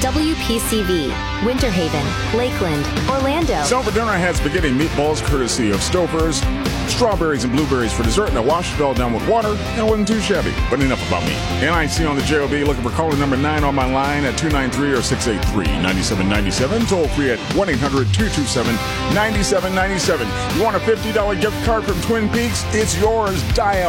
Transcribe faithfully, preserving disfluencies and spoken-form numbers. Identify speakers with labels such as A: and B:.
A: W P C V, Winter Haven, Lakeland, Orlando.
B: So for dinner, I had spaghetti and meatballs courtesy of Stouffer's, strawberries and blueberries for dessert, and I washed it all down with water, and it wasn't too shabby. But enough about me. N I C on the J O B, looking for caller number nine on my line at two nine three or six eight three, nine seven nine seven. Toll free at one eight hundred two two seven nine seven nine seven. You want a fifty dollars gift card from Twin Peaks? It's yours. Dial